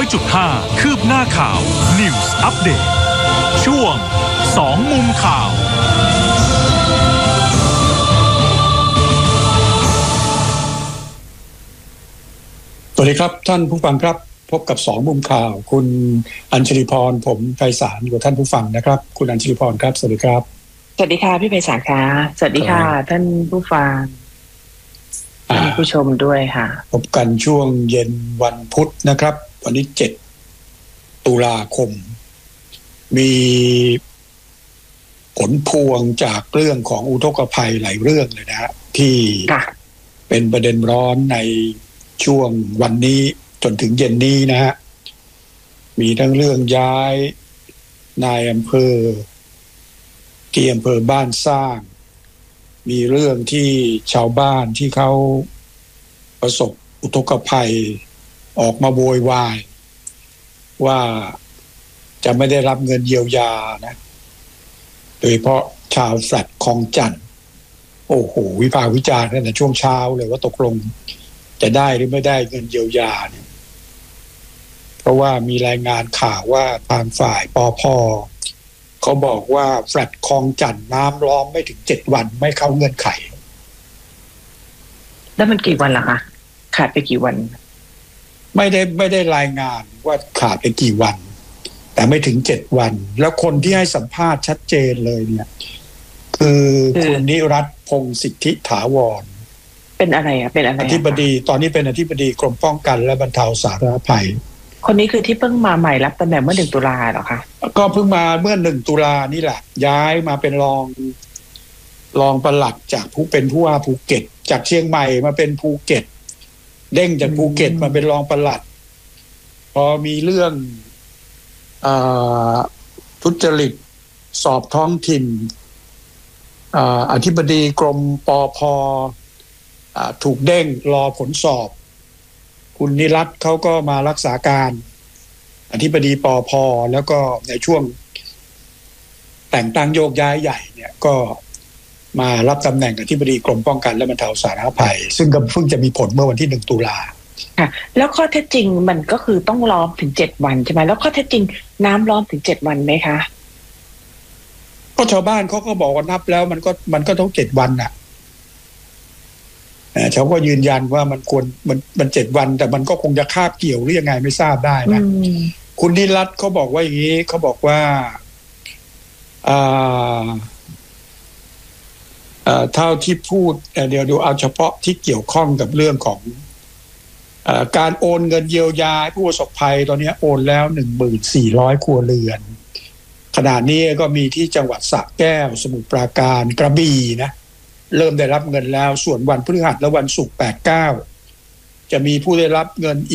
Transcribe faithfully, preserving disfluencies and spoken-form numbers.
อยจุดห้า คืบหน้าข่าว News Update ช่วงสองมุมข่าวสวัสดีครับท่านผู้ฟังครับพบกับสองมุมข่าวคุณอัญชลีพรผมไพศาลกับท่านผู้ฟังนะครับคุณอัญชลีพรครับสวัสดีครับสวัสดีค่ะพี่ไพศาลค่ะสวัสดีค่ะท่านผู้ฟังท่านผู้ชมด้วยค่ะพบกันช่วงเย็นวันพุธนะครับวันนี้เจ็ดตุลาคมมีผลพวงจากเรื่องของอุทกภัยหลายเรื่องเลยนะฮะที่เป็นประเด็นร้อนในช่วงวันนี้จนถึงเย็นนี้นะฮะมีทั้งเรื่องย้ายนายอำเภอที่อำเภอบ้านสร้างมีเรื่องที่ชาวบ้านที่เขาประสบอุทกภัยออกมาโวยวายว่าจะไม่ได้รับเงินเยียวยานะโดยเฉพาะชาวแฟลตคลองจันทน์โอ้โหวิพากษ์วิจารณ์ตั้งแต่ช่วงเช้าเลยว่าตกลงจะได้หรือไม่ได้เงินเยียวยาเนี่ยเพราะว่ามีรายงานข่าวว่าทางฝ่ายปภ.เขาบอกว่าแฟลตคลองจันทน์น้ำล้อมไม่ถึงเจ็ดวันไม่เข้าเงื่อนไขแล้วมันกี่วันล่ะคะขาดไปกี่วันไม่ได้ไม่ได้รายงานว่าขาดไปกี่วันแต่ไม่ถึงเจ็ดวันแล้วคนที่ให้สัมภาษณ์ชัดเจนเลยเนี่ยคือคุณนิรัตน์พงษ์สิทธิถาวรเป็นอะไรอ่ะเป็นอะไรอธิบดีตอนนี้เป็นอธิบดีกรมป้องกันและบรรเทาสาธารณภัยคนนี้คือที่เพิ่งมาใหม่รับตำแหน่งเมื่อหนึ่งตุลาเหรอคะก็เพิ่งมาเมื่อหนึ่งตุลานี่แหละย้ายมาเป็นรองรองปลัดจากผู้เป็นผู้ว่าภูเก็ตจากเชียงใหม่มาเป็นภูเก็ตเด้งจากภูเก็ตมาเป็นรองปลัดพอมีเรื่องอ่าทุจริตสอบท้องถิ่นอ่าอธิบดีกรมปภ.อ่าถูกเด้งรอผลสอบคุณนิรัตน์เขาก็มารักษาการอธิบดีปภ.แล้วก็ในช่วงแต่งตั้งโยกย้ายใหญ่เนี่ยก็มารับตำแหน่งอธิบดีกรมป้องกันและบรรเทาสาธารณภัยซึ่งก็เพิ่งจะมีผลเมื่อวันที่หนึ่งตุลาค่ะแล้วข้อเท็จจริงมันก็คือต้องล้อมถึงเจ็ดวันใช่ไหมแล้วข้อเท็จจริงน้ำล้อมถึงเจ็ดวันไหมคะก็ชาวบ้านเขาก็บอกว่านับแล้วมันก็มันก็ต้องเจ็ดวันน่ะเขาก็ยืนยันว่ามันควรมันมันเจ็ดวันแต่มันก็คงจะคาบเกี่ยวหรือยังไงไม่ทราบได้นะคุณนิรัตน์เขาบอกว่าอย่างนี้เขาบอกว่าอ่าเอ่อเท่าที่พูดเดี๋ยวดูเอาเฉพาะที่เกี่ยวข้องกับเรื่องของเอ่อการโอนเงินเยียวยาผู้ประสบภัยตอนนี้โอนแล้ว หนึ่งพันสี่ร้อย ครัวเรือนขณะนี้ก็มีที่จังหวัดสระแก้วสมุทรปราการกระบี่นะเริ่มได้รับเงินแล้วส่วนวันพฤหัสและวันศุกร์ แปด เก้าจะมีผู้ได้รับเงิน